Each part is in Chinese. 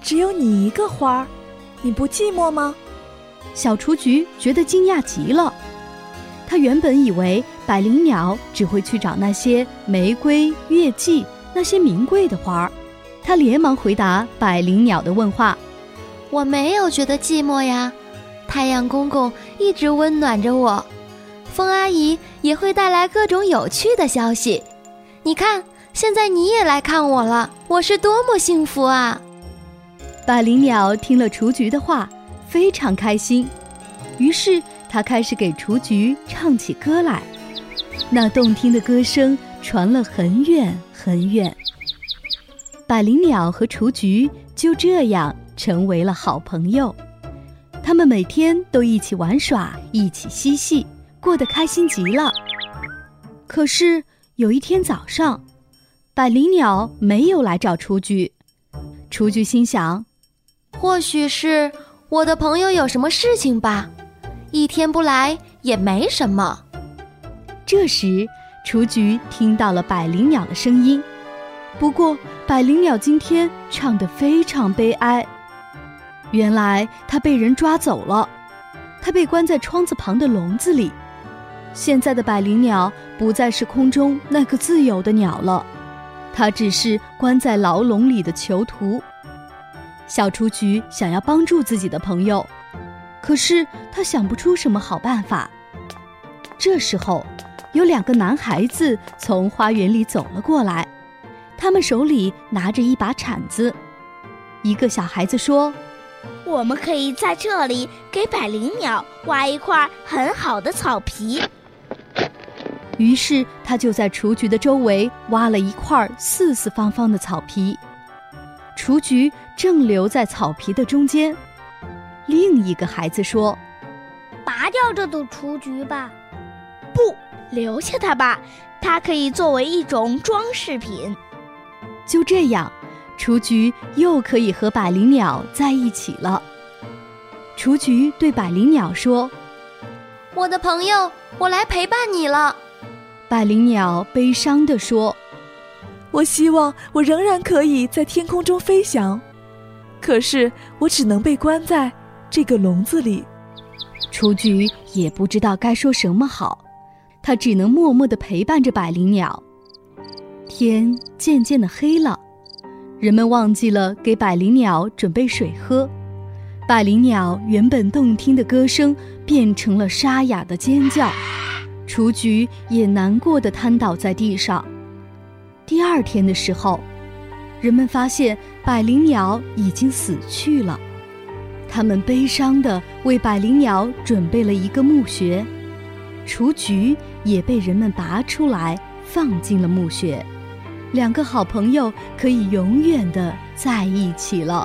只有你一个花儿，你不寂寞吗？ 小雏菊觉得惊讶极了，他原本以为百灵鸟只会去找那些玫瑰、月季那些名贵的花儿，他连忙回答百灵鸟的问话： 我没有觉得寂寞呀，太阳公公一直温暖着我，风阿姨也会带来各种有趣的消息。你看，现在你也来看我了，我是多么幸福啊！ 百灵鸟听了雏菊的话，非常开心，于是他开始给雏菊唱起歌来。那动听的歌声传了很远很远。百灵鸟和雏菊就这样成为了好朋友，他们每天都一起玩耍，一起嬉戏，过得开心极了。可是有一天早上，百灵鸟没有来找雏菊。雏菊心想， 或许是我的朋友有什么事情吧，一天不来也没什么。 这时雏菊听到了百灵鸟的声音，不过百灵鸟今天唱得非常悲哀。原来它被人抓走了，它被关在窗子旁的笼子里。现在的百灵鸟不再是空中那个自由的鸟了，它只是关在牢笼里的囚徒。小雏菊想要帮助自己的朋友，可是他想不出什么好办法。这时候有2个男孩子从花园里走了过来，他们手里拿着一把铲子。一个小孩子说， 我们可以在这里给百灵鸟挖一块很好的草皮。 于是他就在雏菊的周围挖了一块四四方方的草皮。雏菊正留在草皮的中间。另一个孩子说， 拔掉这朵雏菊吧。不，留下它吧，它可以作为一种装饰品。 就这样，雏菊又可以和百灵鸟在一起了。雏菊对百灵鸟说， 我的朋友，我来陪伴你了。 百灵鸟悲伤地说， 我希望我仍然可以在天空中飞翔，可是我只能被关在这个笼子里。 雏菊也不知道该说什么好，它只能默默地陪伴着百灵鸟。天渐渐地黑了，人们忘记了给百灵鸟准备水喝，百灵鸟原本动听的歌声变成了沙哑的尖叫，雏菊也难过地瘫倒在地上。第2天的时候，人们发现百灵鸟已经死去了，他们悲伤地为百灵鸟准备了一个墓穴，雏菊也被人们拔出来放进了墓穴。2个好朋友可以永远地在一起了。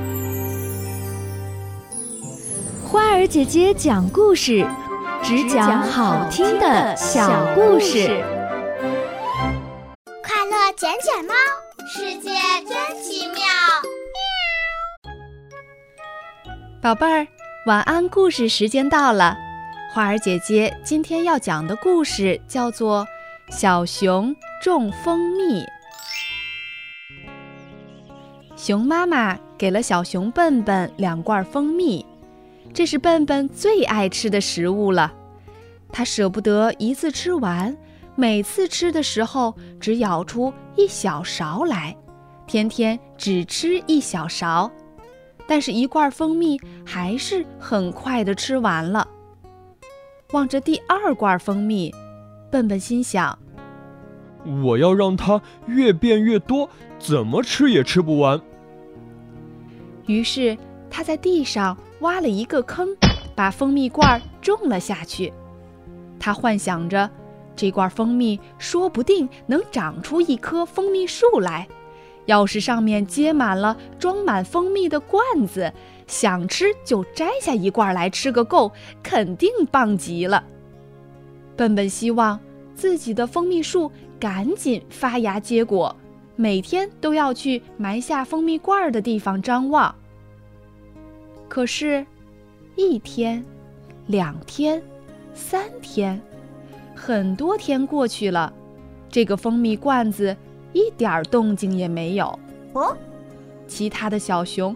花儿姐姐讲故事，只讲好听的小故事。 快乐捡捡猫，世界真奇妙。 宝贝儿，晚安故事时间到了。花儿姐姐今天要讲的故事叫做《小熊种蜂蜜》。熊妈妈给了小熊笨笨2罐蜂蜜，这是笨笨最爱吃的食物了。它舍不得一次吃完，每次吃的时候只舀出1小勺来，天天只吃1小勺。但是1罐蜂蜜还是很快地吃完了。望着第2罐蜂蜜，笨笨心想， 我要让它越变越多，怎么吃也吃不完。 于是他在地上挖了一个坑，把蜂蜜罐种了下去。他幻想着，这罐蜂蜜说不定能长出一棵蜂蜜树来，要是上面结满了装满蜂蜜的罐子，想吃就摘下1罐来吃个够，肯定棒极了。笨笨希望自己的蜂蜜树赶紧发芽结果，每天都要去埋下蜂蜜罐的地方张望。可是1天、2天、3天，很多天过去了，这个蜂蜜罐子一点动静也没有。 哦， 其他的小熊